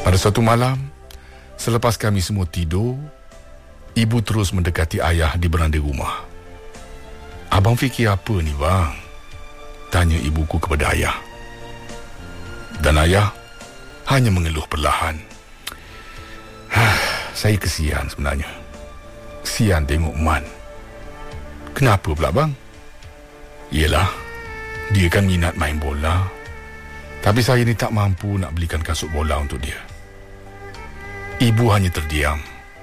Pada suatu malam, selepas kami semua tidur, ibu terus mendekati ayah di beranda rumah. "Abang fikir apa ni, bang?" tanya ibuku kepada ayah. Dan ayah hanya mengeluh perlahan. Saya kesian sebenarnya. Kesian tengok Man. "Kenapa pula, bang?" "Yelah, dia kan minat main bola. Tapi saya ni tak mampu nak belikan kasut bola untuk dia." Ibu hanya terdiam.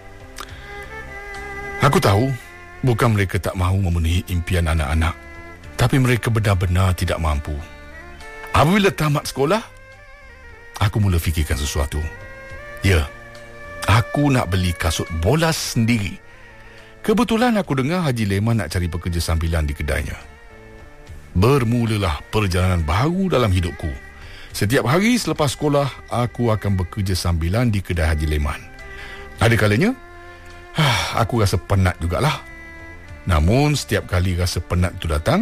Aku tahu, bukan mereka tak mahu memenuhi impian anak-anak, tapi mereka benar-benar tidak mampu. Apabila tamat sekolah, aku mula fikirkan sesuatu. Ya, aku nak beli kasut bola sendiri. Kebetulan aku dengar Haji Leman nak cari pekerja sambilan di kedainya. Bermulalah perjalanan baru dalam hidupku. Setiap hari selepas sekolah, aku akan bekerja sambilan di kedai Haji Leman. Ada kalanya, aku rasa penat jugalah. Namun, setiap kali rasa penat itu datang,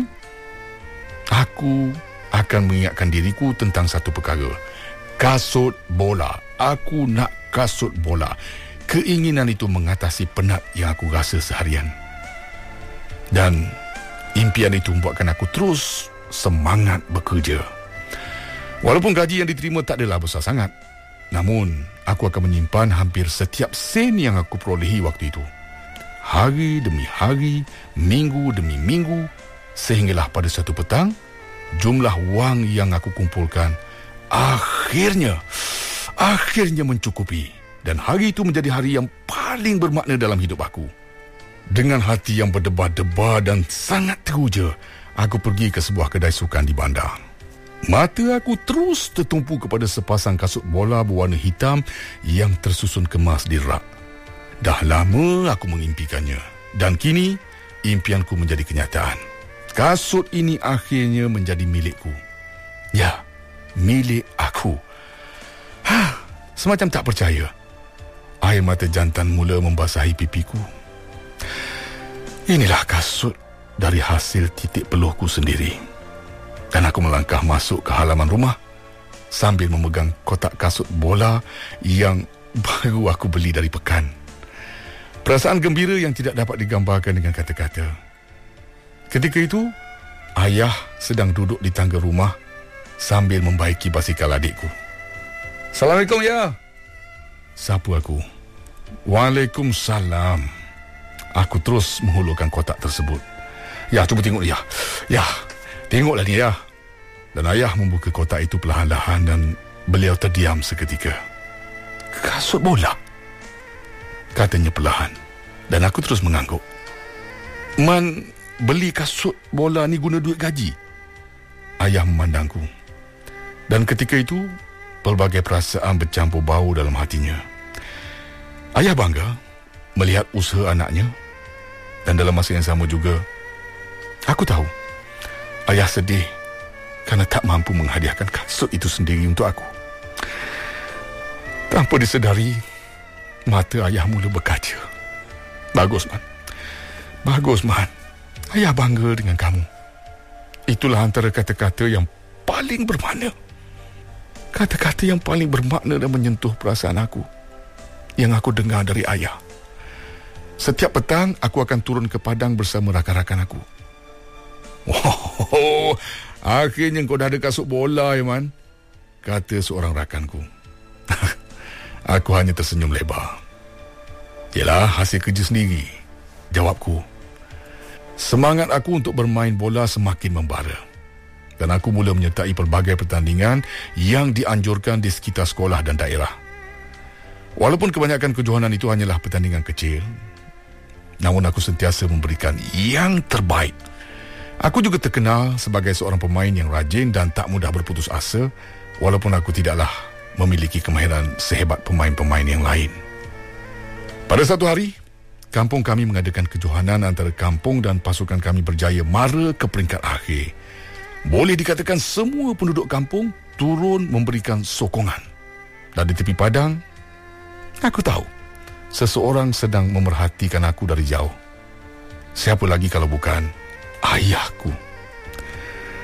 aku akan mengingatkan diriku tentang satu perkara. Kasut bola. Aku nak kasut bola. Keinginan itu mengatasi penat yang aku rasa seharian. Dan impian itu membuatkan aku terus semangat bekerja. Walaupun gaji yang diterima tak adalah besar sangat, namun aku akan menyimpan hampir setiap sen yang aku perolehi waktu itu. Hari demi hari, minggu demi minggu, sehinggalah pada satu petang, jumlah wang yang aku kumpulkan akhirnya mencukupi. Dan hari itu menjadi hari yang paling bermakna dalam hidup aku. Dengan hati yang berdebar-debar dan sangat teruja, aku pergi ke sebuah kedai sukan di bandar. Mata aku terus tertumpu kepada sepasang kasut bola berwarna hitam yang tersusun kemas di rak. Dah lama aku mengimpikannya, dan kini impianku menjadi kenyataan. Kasut ini akhirnya menjadi milikku. Ya, milik aku. Semacam tak percaya. Air mata jantan mula membasahi pipiku. Inilah kasut dari hasil titik peluhku sendiri. Dan aku melangkah masuk ke halaman rumah sambil memegang kotak kasut bola yang baru aku beli dari pekan. Perasaan gembira yang tidak dapat digambarkan dengan kata-kata. Ketika itu, ayah sedang duduk di tangga rumah sambil membaiki basikal adikku. "Assalamualaikum, ya." Sapu aku. "Waalaikumsalam." Aku terus menghulurkan kotak tersebut. "Ya, cuba tengok dia. Ya, tengoklah ni, ya." Dan ayah membuka kotak itu perlahan-lahan dan beliau terdiam seketika. "Kasut bola?" katanya perlahan. Dan aku terus mengangguk. "Man, beli kasut bola ni guna duit gaji?" Ayah memandangku. Dan ketika itu, pelbagai perasaan bercampur bau dalam hatinya. Ayah bangga melihat usaha anaknya. Dan dalam masa yang sama juga, aku tahu ayah sedih kerana tak mampu menghadiahkan kasut itu sendiri untuk aku. Tanpa disedari, mata ayah mula berkaca. "Bagus, Man. Bagus, Man. Ayah bangga dengan kamu." Itulah antara kata-kata yang paling bermakna. Kata-kata yang paling bermakna dan menyentuh perasaan aku, yang aku dengar dari ayah. Setiap petang, aku akan turun ke padang bersama rakan-rakan aku. "Oh, akhirnya kau dah ada kasut bola, ya, Man," kata seorang rakanku. Aku hanya tersenyum lebar. "Yelah, hasil kerja sendiri," jawabku. Semangat aku untuk bermain bola semakin membara. Dan aku mula menyertai pelbagai pertandingan yang dianjurkan di sekitar sekolah dan daerah. Walaupun kebanyakan kejohanan itu hanyalah pertandingan kecil, namun aku sentiasa memberikan yang terbaik. Aku juga terkenal sebagai seorang pemain yang rajin dan tak mudah berputus asa, walaupun aku tidaklah memiliki kemahiran sehebat pemain-pemain yang lain. Pada satu hari, kampung kami mengadakan kejohanan antara kampung dan pasukan kami berjaya mara ke peringkat akhir. Boleh dikatakan semua penduduk kampung turun memberikan sokongan. Dan di tepi padang, aku tahu seseorang sedang memerhatikan aku dari jauh. Siapa lagi kalau bukan ayahku.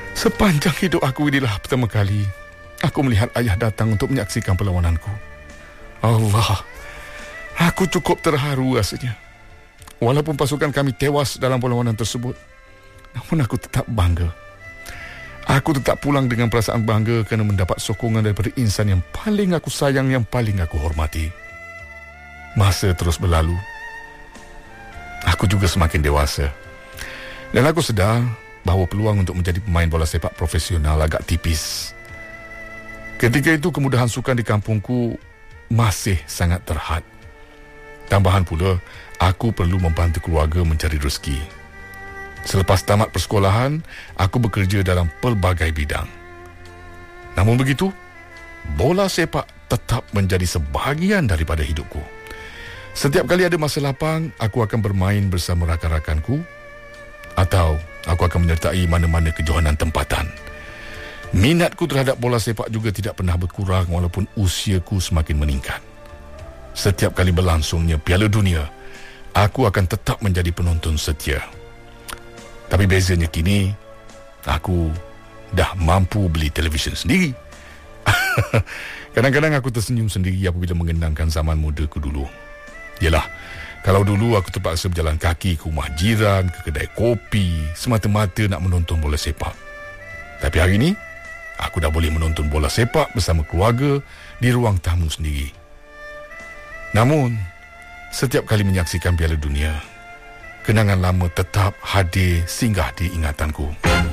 Sepanjang hidup aku inilah pertama kali aku melihat ayah datang untuk menyaksikan perlawananku. Allah, aku cukup terharu rasanya. Walaupun pasukan kami tewas dalam perlawanan tersebut, namun aku tetap bangga. Aku tetap pulang dengan perasaan bangga kerana mendapat sokongan daripada insan yang paling aku sayang, yang paling aku hormati. Masa terus berlalu. Aku juga semakin dewasa. Dan aku sedar bahawa peluang untuk menjadi pemain bola sepak profesional agak tipis. Ketika itu kemudahan sukan di kampungku masih sangat terhad. Tambahan pula, aku perlu membantu keluarga mencari rezeki. Selepas tamat persekolahan, aku bekerja dalam pelbagai bidang. Namun begitu, bola sepak tetap menjadi sebahagian daripada hidupku. Setiap kali ada masa lapang, aku akan bermain bersama rakan-rakanku atau aku akan menyertai mana-mana kejohanan tempatan. Minatku terhadap bola sepak juga tidak pernah berkurang walaupun usiaku semakin meningkat. Setiap kali berlangsungnya Piala Dunia, aku akan tetap menjadi penonton setia. Tapi bezanya kini, aku dah mampu beli televisyen sendiri. Kadang-kadang aku tersenyum sendiri apabila mengenangkan zaman mudaku dulu. Yalah, kalau dulu aku terpaksa berjalan kaki ke rumah jiran, ke kedai kopi, semata-mata nak menonton bola sepak. Tapi hari ini, aku dah boleh menonton bola sepak bersama keluarga di ruang tamu sendiri. Namun, setiap kali menyaksikan Piala Dunia, kenangan lama tetap hadir singgah di ingatanku.